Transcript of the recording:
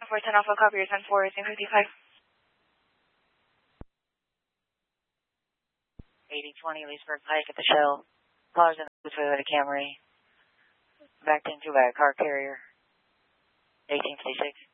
410 Alpha, copy your 10-4, 1855. 8020 Leesburg Pike at the Shell. Cars in the Toyota Camry. Backed into by a car carrier. 1856.